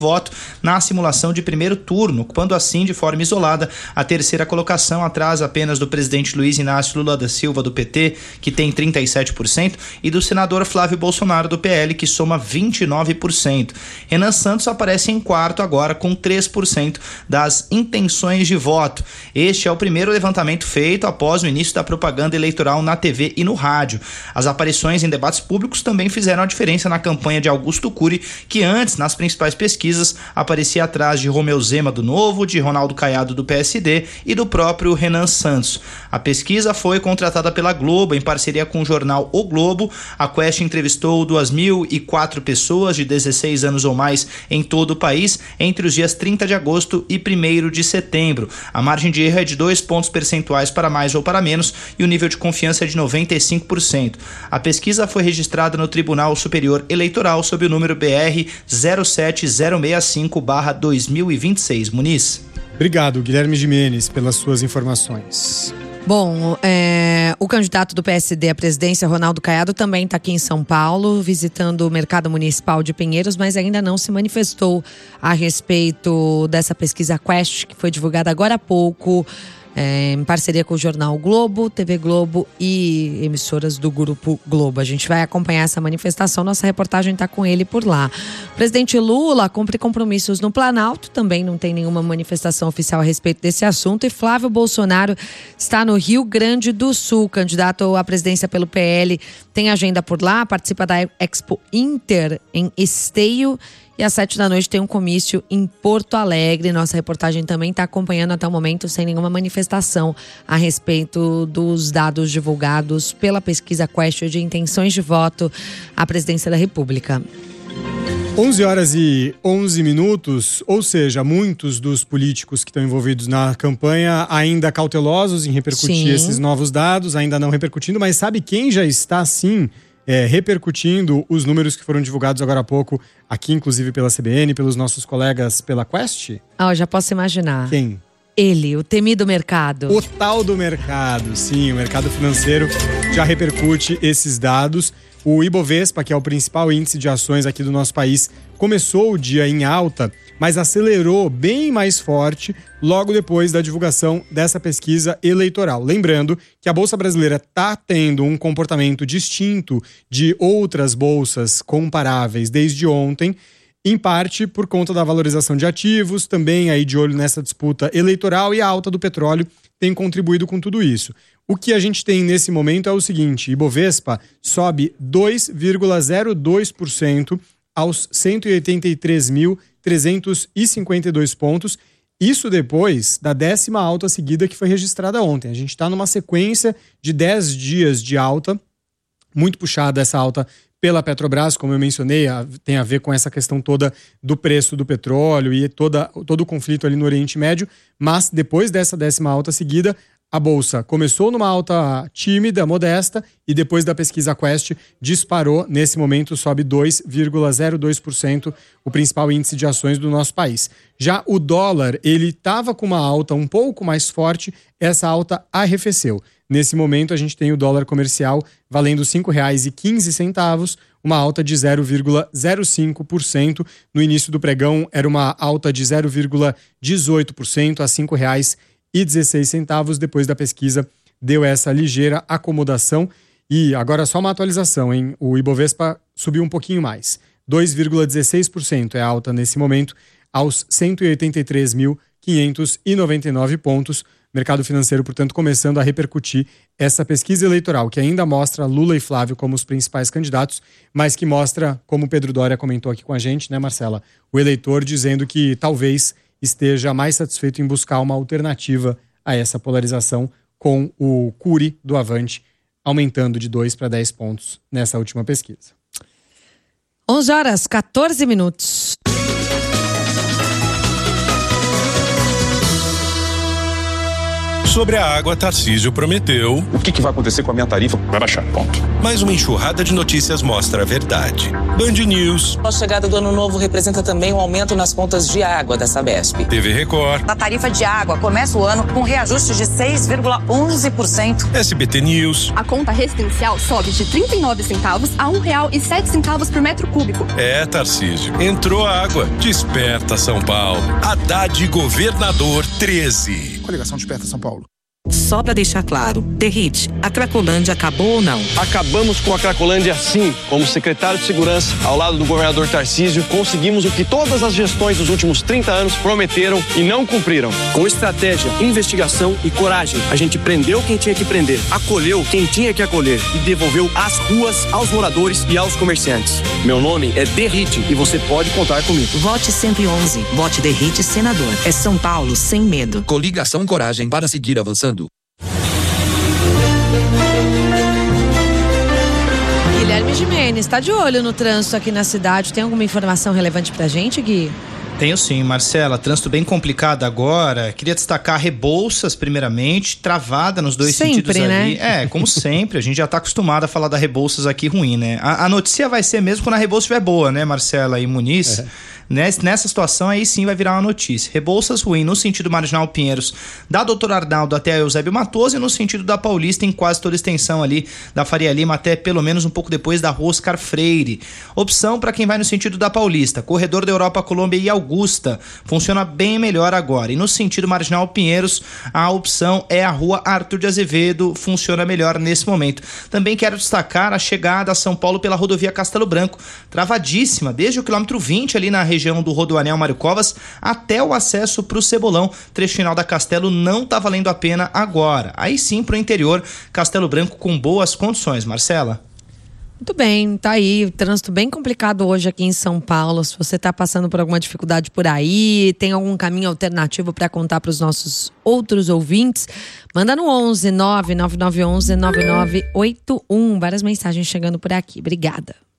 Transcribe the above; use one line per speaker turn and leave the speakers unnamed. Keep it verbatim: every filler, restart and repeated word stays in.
voto na simulação de primeiro turno, ocupando assim de forma isolada a terceira colocação, atrás apenas do presidente Luiz Inácio Lula da Silva do P T, que tem trinta e sete por cento, e do senador Flávio Bolsonaro do P L, que soma vinte e nove por cento. Renan Santos aparece em quarto agora com três por cento das intenções de voto. Este é o primeiro levantamento feito após o início da propaganda eleitoral na T V e no rádio. As aparições em debates públicos também fizeram a diferença na campanha de Augusto Cury, que antes, nas principais pesquisas, aparecia atrás de Romeu Zema do Novo, de Ronaldo Caiado do P S D e do próprio Renan Santos. A pesquisa foi contratada pela Globo em parceria com o jornal O Globo. A Quest entrevistou duas mil e quatro pessoas de dezesseis anos ou mais em todo o país entre os dias trinta de agosto e primeiro de setembro. A margem de erro é de dois pontos percentuais para mais ou para menos e o nível de confiança é de noventa e cinco por cento. A pesquisa foi registrada no Tribunal Superior Eleitoral sob o número B R zero sete zero seis cinco barra dois mil e vinte e seis. Muniz.
Obrigado, Guilherme Gimenez, pelas suas informações.
Bom, é, o candidato do P S D à presidência, Ronaldo Caiado, também está aqui em São Paulo, visitando o mercado municipal de Pinheiros, mas ainda não se manifestou a respeito dessa pesquisa Quest, que foi divulgada agora há pouco, É, em parceria com o jornal Globo, T V Globo e emissoras do Grupo Globo. A gente vai acompanhar essa manifestação, nossa reportagem está com ele por lá. O presidente Lula cumpre compromissos no Planalto, também não tem nenhuma manifestação oficial a respeito desse assunto, e Flávio Bolsonaro está no Rio Grande do Sul, candidato à presidência pelo P L, tem agenda por lá, participa da Expo Inter em Esteio. E às sete da noite tem um comício em Porto Alegre. Nossa reportagem também está acompanhando até o momento sem nenhuma manifestação a respeito dos dados divulgados pela pesquisa Quest de intenções de voto à presidência da República.
onze horas e onze minutos, ou seja, muitos dos políticos que estão envolvidos na campanha ainda cautelosos em repercutir Sim. esses novos dados, ainda não repercutindo, mas sabe quem já está sim É, repercutindo os números que foram divulgados agora há pouco, aqui inclusive pela C B N, pelos nossos colegas pela Quest?
Ah, eu já posso imaginar.
Quem?
Ele, o temido mercado.
O tal do mercado, sim, o mercado financeiro já repercute esses dados. O Ibovespa, que é o principal índice de ações aqui do nosso país, começou o dia em alta, mas acelerou bem mais forte logo depois da divulgação dessa pesquisa eleitoral. Lembrando que a Bolsa Brasileira está tendo um comportamento distinto de outras bolsas comparáveis desde ontem, em parte por conta da valorização de ativos, também aí de olho nessa disputa eleitoral, e a alta do petróleo tem contribuído com tudo isso. O que a gente tem nesse momento é o seguinte: Ibovespa sobe dois vírgula zero dois por cento aos cento e oitenta e três mil trezentos e cinquenta e dois pontos. Isso depois da décima alta seguida que foi registrada ontem. A gente está numa sequência de dez dias de alta, muito puxada essa alta pela Petrobras, como eu mencionei, tem a ver com essa questão toda do preço do petróleo e toda, todo o conflito ali no Oriente Médio, mas depois dessa décima alta seguida, a Bolsa começou numa alta tímida, modesta, e depois da pesquisa Quest disparou. Nesse momento sobe dois vírgula zero dois por cento, o principal índice de ações do nosso país. Já o dólar, ele estava com uma alta um pouco mais forte, essa alta arrefeceu. Nesse momento a gente tem o dólar comercial valendo cinco reais e quinze centavos, uma alta de zero vírgula zero cinco por cento. No início do pregão era uma alta de zero vírgula dezoito por cento a cinco reais e dezesseis centavos. Depois da pesquisa deu essa ligeira acomodação. E agora só uma atualização, hein? O Ibovespa subiu um pouquinho mais, dois vírgula dezesseis por cento é alta nesse momento, aos cento e oitenta e três mil quinhentos e noventa e nove pontos. Mercado financeiro, portanto, começando a repercutir essa pesquisa eleitoral, que ainda mostra Lula e Flávio como os principais candidatos, mas que mostra, como o Pedro Doria comentou aqui com a gente, né, Marcela, o eleitor dizendo que talvez esteja mais satisfeito em buscar uma alternativa a essa polarização, com o Cury do Avante aumentando de dois para dez pontos nessa última pesquisa.
onze horas, quatorze minutos.
Sobre a água, Tarcísio prometeu.
O que, que vai acontecer com a minha tarifa? Vai baixar, ponto.
Mas uma enxurrada de notícias mostra a verdade. Band News.
A chegada do ano novo representa também um aumento nas contas de água da Sabesp.
T V Record.
A tarifa de água começa o ano com reajuste de seis vírgula onze por cento.
S B T News.
A conta residencial sobe de trinta e nove centavos a um real e sete centavos por metro cúbico.
É, Tarcísio. Entrou água. Desperta São Paulo. Haddad Governador treze.
Coligação Desperta São Paulo.
Só para deixar claro, Derrite, a Cracolândia acabou ou não?
Acabamos com a Cracolândia sim. Como secretário de Segurança, ao lado do governador Tarcísio, conseguimos o que todas as gestões dos últimos trinta anos prometeram e não cumpriram. Com estratégia, investigação e coragem, a gente prendeu quem tinha que prender, acolheu quem tinha que acolher e devolveu as ruas aos moradores e aos comerciantes. Meu nome é Derrite e você pode contar comigo.
Vote cento e onze. Vote Derrite Senador. É São Paulo sem medo.
Coligação Coragem para seguir avançando.
Guilherme Gimenez, está de olho no trânsito aqui na cidade. Tem alguma informação relevante pra gente, Gui?
Tenho sim, Marcela. Trânsito bem complicado agora. Queria destacar Rebouças, primeiramente, travada nos dois
sempre,
sentidos
né?
ali. É, como sempre, a gente já tá acostumado a falar da Rebouças aqui ruim, né? A, a notícia vai ser mesmo quando a Rebouças estiver boa, né, Marcela e Muniz? É. Nessa situação aí sim vai virar uma notícia. Rebouças ruim no sentido Marginal Pinheiros da doutor Arnaldo até a Eusébio Matoso e no sentido da Paulista em quase toda a extensão ali da Faria Lima até pelo menos um pouco depois da Rua Oscar Freire. Opção para quem vai no sentido da Paulista, corredor da Europa, Colômbia e Augusta. Funciona bem melhor agora. E no sentido Marginal Pinheiros, a opção é a Rua Arthur de Azevedo, funciona melhor nesse momento. Também quero destacar a chegada a São Paulo pela rodovia Castelo Branco, travadíssima desde o quilômetro vinte ali na região do Rodoanel Mário Covas até o acesso para o Cebolão. Trecho final da Castelo não tá valendo a pena agora. Aí sim pro interior, Castelo Branco com boas condições. Marcela?
Muito bem, tá aí, trânsito bem complicado hoje aqui em São Paulo. Se você tá passando por alguma dificuldade por aí, tem algum caminho alternativo para contar para os nossos outros ouvintes, manda no onze nove nove nove um um nove nove oito um. Várias mensagens chegando por aqui. Obrigada.